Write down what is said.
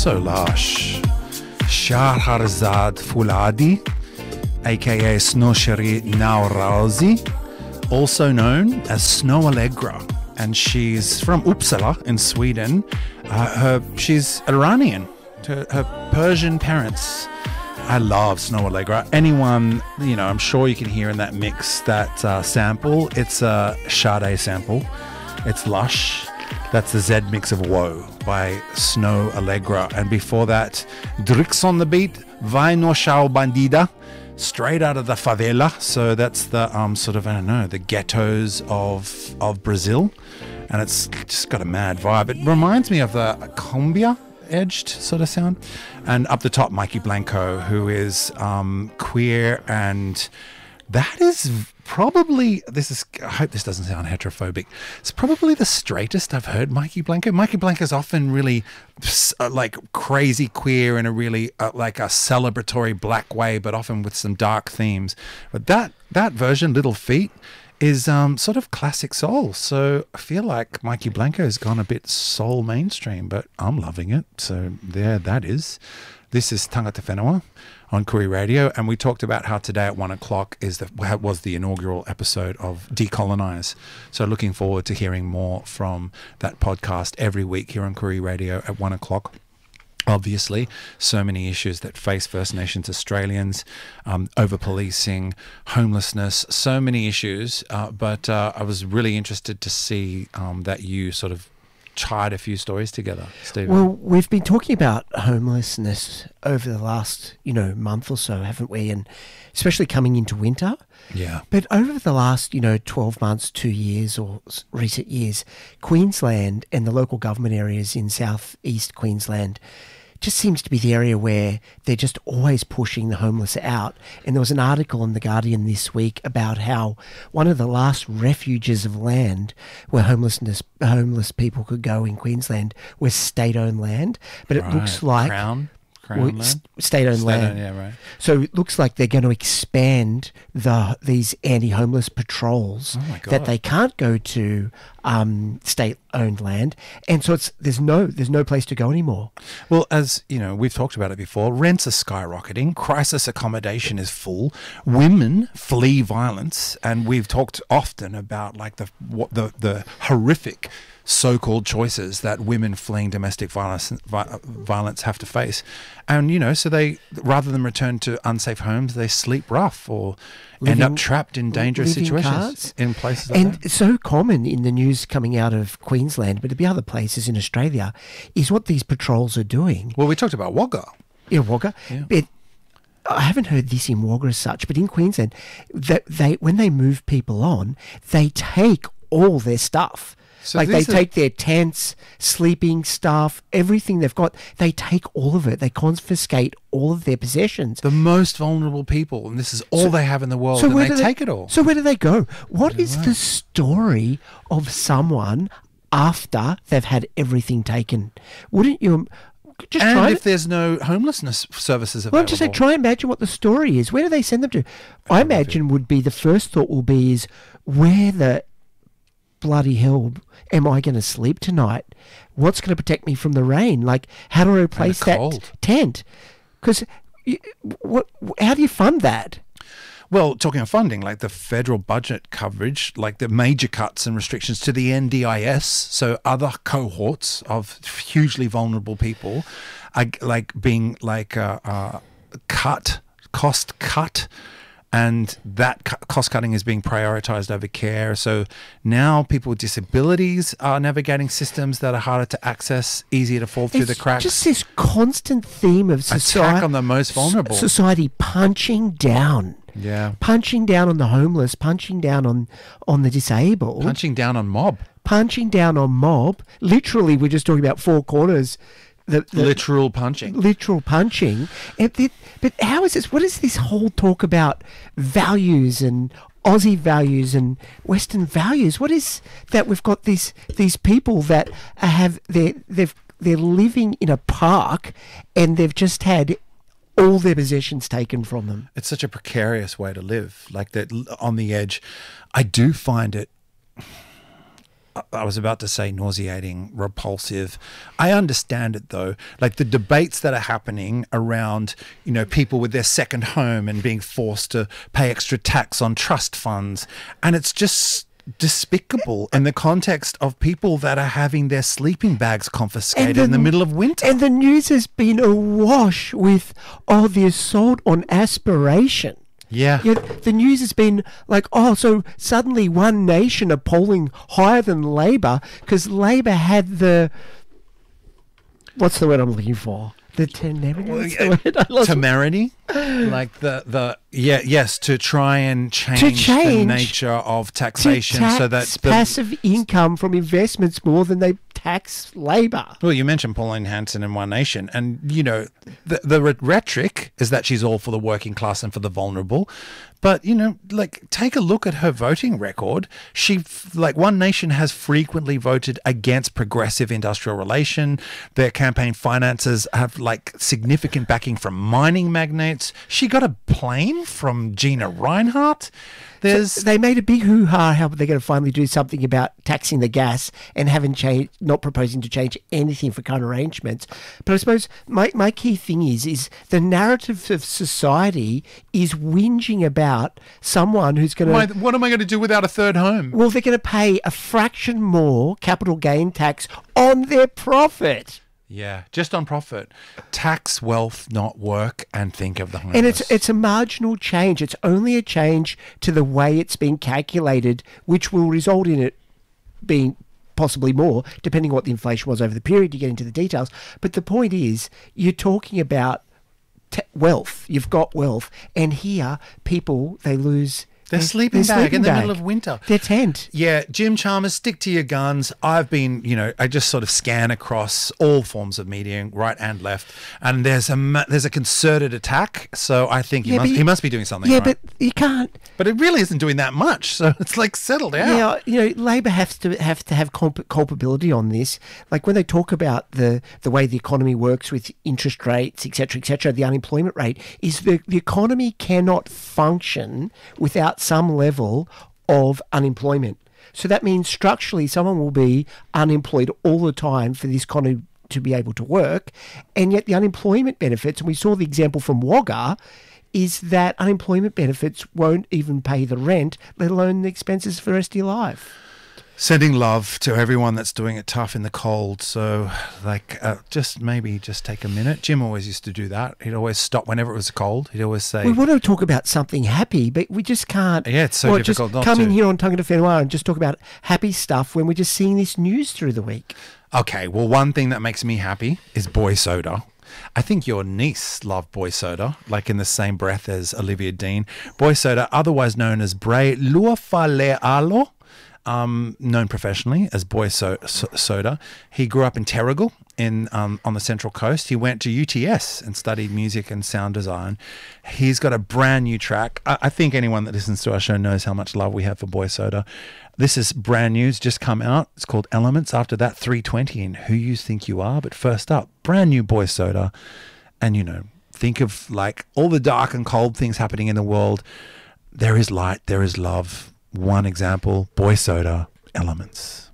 So lush. Shahrazad Fuladi, aka Snosheri Naurauzi, also known as Snow Allegra, and she's from Uppsala in Sweden. She's Iranian to her Persian parents. I love Snow Allegra. Anyone, I'm sure you can hear in that mix, that sample. It's a Sade sample. It's lush. That's the Z mix of Woe by Snow Allegra. And before that, Drix on the beat, Vai no Chao Bandida, straight out of the favela. So that's the the ghettos of Brazil. And it's just got a mad vibe. It reminds me of the cumbia edged sort of sound. And up the top, Mikey Blanco, who is queer, and that is probably, I hope this doesn't sound heterophobic, it's probably the straightest I've heard Mikey Blanco. Mikey Blanco is often really like crazy queer in a really like a celebratory black way, but often with some dark themes. But that version, Little Feat, is sort of classic soul. So I feel like Mikey Blanco has gone a bit soul mainstream, but I'm loving it. So there that is. This is Tangata Whenua on Koori Radio, and we talked about how today at 1 o'clock was the inaugural episode of Decolonize. So looking forward to hearing more from that podcast every week here on Koori Radio at 1 o'clock. Obviously, so many issues that face First Nations Australians, over-policing, homelessness, so many issues. But I was really interested to see that you sort of tied a few stories together, Stephen. Well, we've been talking about homelessness over the last, month or so, haven't we? And especially coming into winter. Yeah. But over the last, 12 months, 2 years or recent years, Queensland and the local government areas in southeast Queensland just seems to be the area where they're just always pushing the homeless out. And there was an article in The Guardian this week about how one of the last refuges of land where homeless people could go in Queensland was state-owned land. But it looks like... Crown land? State-owned land. Yeah, right. So it looks like they're going to expand these anti-homeless patrols that they can't go to state-owned land, and so there's no place to go anymore. Well, as we've talked about it before, rents are skyrocketing, crisis accommodation is full, women flee violence, and we've talked often about like the horrific so-called choices that women fleeing domestic violence have to face. And, so they, rather than return to unsafe homes, they sleep rough or end up trapped in dangerous situations in places like that. And it's so common in the news coming out of Queensland, but there'll be other places in Australia, is what these patrols are doing. Well, we talked about Wagga. Yeah, Wagga. Yeah. But I haven't heard this in Wagga as such, but in Queensland, when they move people on, they take all their stuff. So they take their tents, sleeping stuff, everything they've got. They take all of it. They confiscate all of their possessions. The most vulnerable people, and this is all they have in the world, and they take it all. So where do they go? What is the story of someone after they've had everything taken? Wouldn't you... if there's no homelessness services available. Well, I'm just saying, try and imagine what the story is. Where do they send them to? I imagine would be the first thought will be is, where the bloody hell am I going to sleep tonight? What's going to protect me from the rain? Like, how do I replace that tent? Because how do you fund that? Well, talking of funding, like the federal budget coverage, like the major cuts and restrictions to the NDIS, so other cohorts of hugely vulnerable people are like being like cost cut. And that cost cutting is being prioritized over care. So now people with disabilities are navigating systems that are harder to access, easier to fall through the cracks. Just this constant theme of society, attack on the most vulnerable. Society punching down. Yeah. Punching down on the homeless, punching down on the disabled. Punching down on mob. Punching down on mob. Literally, we're just talking about four corners. The literal punching. Literal punching. But how is this? What is this whole talk about values and Aussie values and Western values? What is that? We've got these people that they're living in a park and they've just had all their possessions taken from them. It's such a precarious way to live, like that on the edge. I do find it I was about to say nauseating, repulsive. I understand it though. Like the debates that are happening around, people with their second home and being forced to pay extra tax on trust funds. And it's just despicable in the context of people that are having their sleeping bags confiscated in the middle of winter. And the news has been awash with, the assault on aspiration. Yeah. The news has been like, so suddenly One Nation are polling higher than Labor because Labor had what's the word I'm looking for? The temerity? Like to try and change the nature of taxation so that passive income from investments more than they tax Labor. Well, you mentioned Pauline Hanson and One Nation, and the rhetoric is that she's all for the working class and for the vulnerable. But, take a look at her voting record. One Nation has frequently voted against progressive industrial relation. Their campaign finances have significant backing from mining magnates. She got a plane from Gina Reinhardt. So they made a big hoo-ha how they're going to finally do something about taxing the gas and not proposing to change anything for current arrangements. But I suppose my key thing is the narrative of society is whinging about someone who's going to... What am I going to do without a third home? Well, they're going to pay a fraction more capital gain tax on their profit. Yeah, just on profit. Tax wealth, not work, and think of the homeless. And it's a marginal change. It's only a change to the way it's being calculated, which will result in it being possibly more, depending on what the inflation was over the period. You get into the details. But the point is, you're talking about wealth. You've got wealth. And here, people, they lose... Their sleeping bag in the middle of winter. Their tent. Yeah, Jim Chalmers, stick to your guns. I've been, I just sort of scan across all forms of media, right and left, and there's a concerted attack. So I think he must be doing something. Yeah, right? but you can't. But it really isn't doing that much. So it's settled out. Yeah, Labor have to have culpability on this. Like when they talk about the way the economy works with interest rates, etc., the unemployment rate is the economy cannot function without some level of unemployment. So that means structurally someone will be unemployed all the time for this economy to be able to work. And yet the unemployment benefits, and we saw the example from Wagga, is that unemployment benefits won't even pay the rent, let alone the expenses for the rest of your life. Sending love to everyone that's doing it tough in the cold. So, just take a minute. Jim always used to do that. He'd always stop whenever it was cold. He'd always say... We want to talk about something happy, but we just can't... Yeah, it's so difficult not to. Come in here on Tonga to Whenua and just talk about happy stuff when we're just seeing this news through the week. Okay, well, one thing that makes me happy is Boy Soda. I think your niece loved Boy Soda, in the same breath as Olivia Dean. Boy Soda, otherwise known as Bray Luafalealo, known professionally as Boy Soda. He grew up in Terrigal on the Central Coast. He went to UTS and studied music and sound design. He's got a brand new track. I think anyone that listens to our show knows how much love we have for Boy Soda. This is brand new. It's just come out. It's called Elements. After that, 320 and Who You Think You Are. But first up, brand new Boy Soda. And, think of all the dark and cold things happening in the world. There is light. There is love. One example, Boy Soda, Elements.